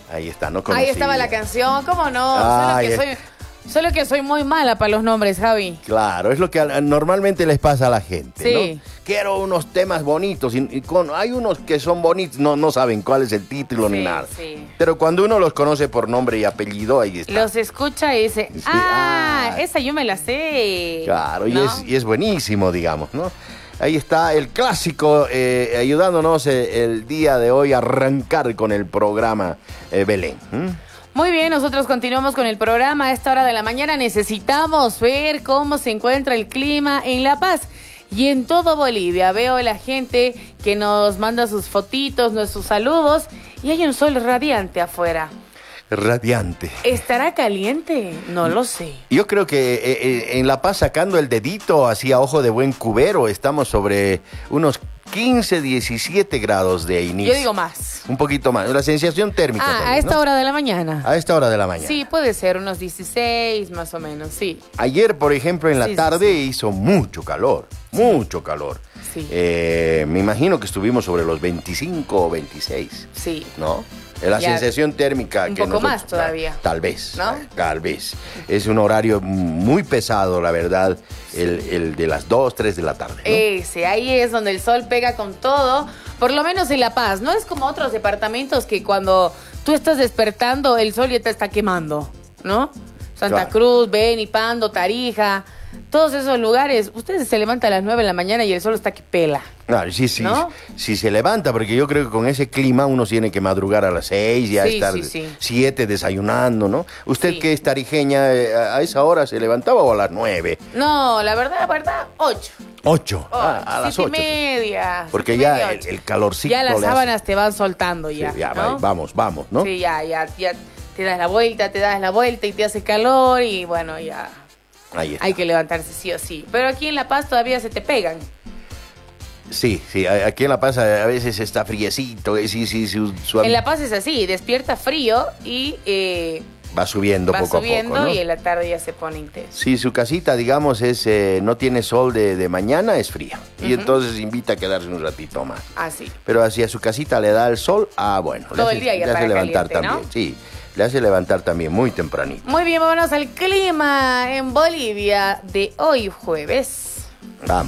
Ahí está, no conocía. Ahí estaba la canción, ¿cómo no? Solo que soy muy mala para los nombres, Javi. Claro, es lo que normalmente les pasa a la gente, sí. ¿no? Quiero unos temas bonitos. Hay unos que son bonitos, no saben cuál es el título ni nada. Sí. Pero cuando uno los conoce por nombre y apellido, ahí está. Los escucha y dice, sí, esa yo me la sé. Claro, ¿no? y es buenísimo, digamos, ¿no? Ahí está el clásico ayudándonos el día de hoy a arrancar con el programa Belén. Muy bien, nosotros continuamos con el programa. A esta hora de la mañana necesitamos ver cómo se encuentra el clima en La Paz y en todo Bolivia. Veo la gente que nos manda sus fotitos, sus saludos y hay un sol radiante afuera. Radiante. ¿Estará caliente? No lo sé. Yo creo que en La Paz, sacando el dedito hacia ojo de buen cubero, estamos sobre unos 15, 17 grados de inicio. Yo digo más. Un poquito más. La sensación térmica. A esta hora de la mañana. A esta hora de la mañana. Sí, puede ser unos 16 más o menos, sí. Ayer, por ejemplo, en la tarde hizo mucho calor. Mucho calor. Sí. Me imagino que estuvimos sobre los 25 o 26. Sí. ¿No? La sensación térmica. Un poco más todavía. Tal vez, ¿no? Tal vez. Es un horario muy pesado, la verdad, el de las 2, 3 de la tarde, ¿no? Ahí es donde el sol pega con todo, por lo menos en La Paz. No es como otros departamentos que cuando tú estás despertando, el sol ya te está quemando, ¿no? Santa Cruz, Beni, Pando, Tarija, todos esos lugares. Ustedes se levantan a las 9 de la mañana y el sol está que pela. Claro, sí, ¿no? Sí se levanta, porque yo creo que con ese clima uno tiene que madrugar a las 6, ya estar 7 desayunando, ¿no? ¿Usted que es tarijeña, a esa hora se levantaba o a las 9? No, la verdad, 8. 8, a las 8. 7:30. Porque ya el calorcito. Ya las sábanas te van soltando ya. Sí, ya, ¿no? vamos, ¿no? Sí, ya te das la vuelta y te hace calor y bueno, ya. Ahí está. Hay que levantarse sí o sí. Pero aquí en La Paz todavía se te pegan. Sí, aquí en La Paz a veces está friecito. En La Paz es así, despierta frío y va subiendo poco a poco, ¿no? Y en la tarde ya se pone intenso. Si su casita, digamos, no tiene sol de mañana, es fría. Y entonces invita a quedarse un ratito más. Ah, sí. Pero hacia su casita le da el sol, bueno. Todo el día ya le hace levantar caliente, también, ¿no? Sí. Le hace levantar también muy tempranito. Muy bien, vámonos al clima en Bolivia de hoy jueves. Vamos.